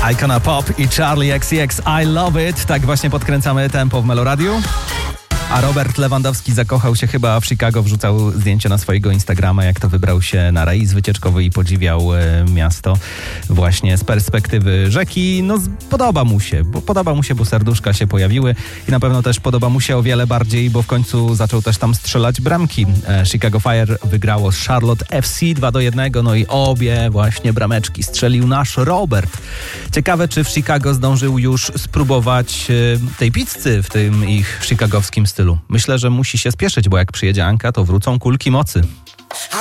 Icona Pop i Charlie XCX I Love It. Tak właśnie podkręcamy tempo w Meloradiu. A Robert Lewandowski zakochał się chyba w Chicago, wrzucał zdjęcie na swojego Instagrama, jak to wybrał się na rejs wycieczkowy i podziwiał miasto właśnie z perspektywy rzeki. No podoba mu się, bo serduszka się pojawiły i na pewno też podoba mu się o wiele bardziej, bo w końcu zaczął też tam strzelać bramki. Chicago Fire wygrało z Charlotte FC 2-1, no i obie właśnie brameczki strzelił nasz Robert. Ciekawe, czy w Chicago zdążył już spróbować tej pizzy w tym ich chicagowskim stylu. Myślę, że musi się spieszyć, bo jak przyjedzie Anka, to wrócą kulki mocy.